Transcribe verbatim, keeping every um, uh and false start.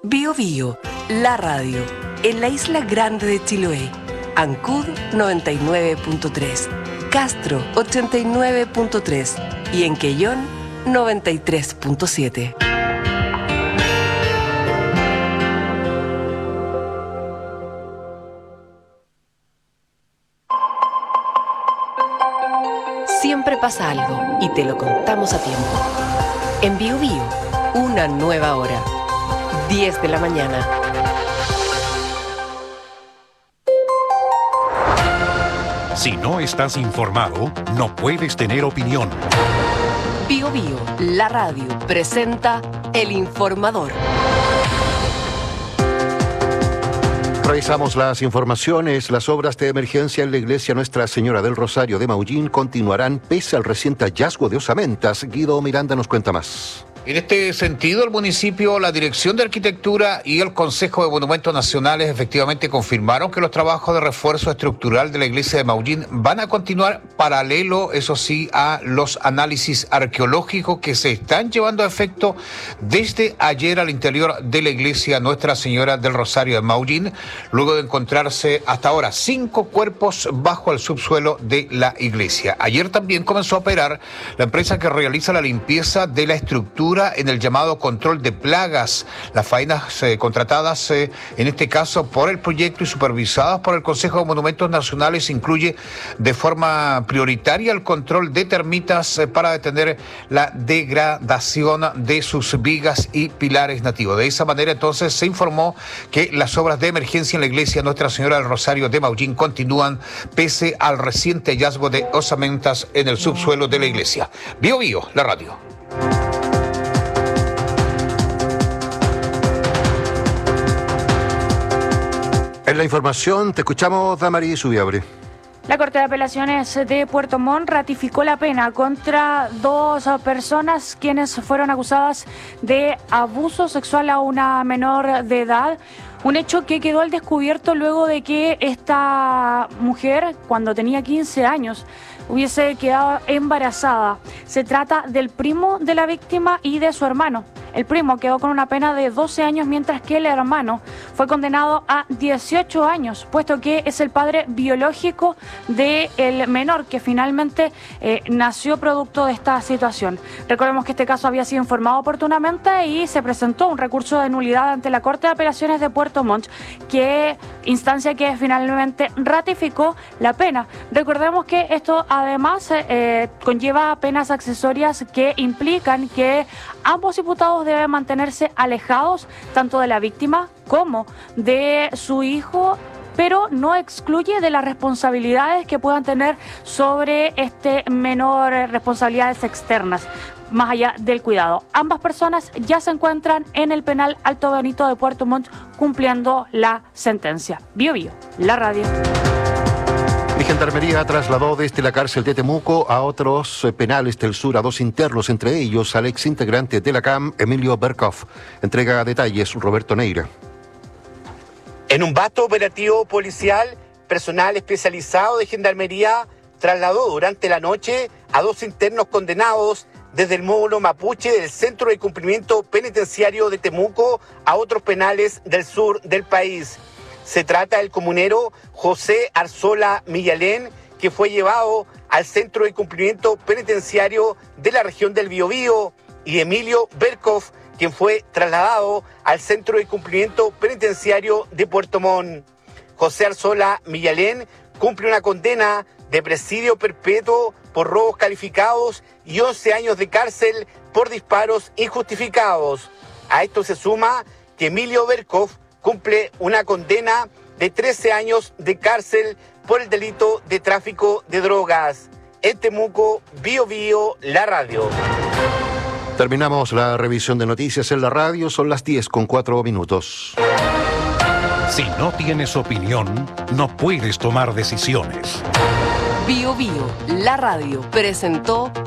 Bio Bio, la radio, en la isla grande de Chiloé. Ancud noventa y nueve punto tres, Castro ochenta y nueve punto tres y en Quellón noventa y tres punto siete. Siempre pasa algo y te lo contamos a tiempo. En Bio Bio, una nueva hora. diez de la mañana. Si no estás informado, no puedes tener opinión. Bio Bio, la radio, presenta El Informador. Revisamos las informaciones. Las obras de emergencia en la iglesia Nuestra Señora del Rosario de Maullín continuarán pese al reciente hallazgo de osamentas. Guido Miranda nos cuenta más. En este sentido, el municipio, la Dirección de Arquitectura y el Consejo de Monumentos Nacionales efectivamente confirmaron que los trabajos de refuerzo estructural de la iglesia de Maullín van a continuar paralelo, eso sí, a los análisis arqueológicos que se están llevando a efecto desde ayer al interior de la iglesia Nuestra Señora del Rosario de Maullín, luego de encontrarse hasta ahora cinco cuerpos bajo el subsuelo de la iglesia. Ayer también comenzó a operar la empresa que realiza la limpieza de la estructura en el llamado control de plagas. Las faenas eh, contratadas eh, en este caso por el proyecto y supervisadas por el Consejo de Monumentos Nacionales incluye de forma prioritaria el control de termitas eh, para detener la degradación de sus vigas y pilares nativos. De esa manera entonces se informó que las obras de emergencia en la iglesia Nuestra Señora del Rosario de Maullín continúan pese al reciente hallazgo de osamentas en el subsuelo de la iglesia. Bio Bio, la radio. En la información te escuchamos, Damaris Subiabre. La Corte de Apelaciones de Puerto Montt ratificó la pena contra dos personas quienes fueron acusadas de abuso sexual a una menor de edad. Un hecho que quedó al descubierto luego de que esta mujer, cuando tenía quince años, hubiese quedado embarazada. Se trata del primo de la víctima y de su hermano. El primo quedó con una pena de doce años, mientras que el hermano fue condenado a dieciocho años, puesto que es el padre biológico del menor, que finalmente eh, nació producto de esta situación. Recordemos que este caso había sido informado oportunamente y se presentó un recurso de nulidad ante la Corte de Apelaciones de Puerto Montt, que instancia que finalmente ratificó la pena. Recordemos que esto además eh, conlleva penas accesorias que implican que ambos imputados deben mantenerse alejados tanto de la víctima como de su hijo, pero no excluye de las responsabilidades que puedan tener sobre este menor, responsabilidades externas, más allá del cuidado. Ambas personas ya se encuentran en el penal Alto Benito de Puerto Montt cumpliendo la sentencia. Bio Bio, la radio. Mi Gendarmería trasladó desde la cárcel de Temuco a otros penales del sur a dos internos, entre ellos al ex integrante de la C A M, Emilio Berkov. Entrega detalles Roberto Neira. En un vasto operativo policial, personal especializado de Gendarmería trasladó durante la noche a dos internos condenados desde el módulo mapuche del Centro de Cumplimiento Penitenciario de Temuco a otros penales del sur del país. Se trata del comunero José Arzola Millalén, que fue llevado al Centro de Cumplimiento Penitenciario de la región del Biobío, y Emilio Berkov, quien fue trasladado al Centro de Cumplimiento Penitenciario de Puerto Montt. José Arzola Millalén cumple una condena de presidio perpetuo por robos calificados y once años de cárcel por disparos injustificados. A esto se suma que Emilio Berkov cumple una condena de trece años de cárcel por el delito de tráfico de drogas. En Temuco, Bio Bio, la radio. Terminamos la revisión de noticias en la radio, son las diez con cuatro minutos. Si no tienes opinión, no puedes tomar decisiones. Bio Bio, la radio, presentó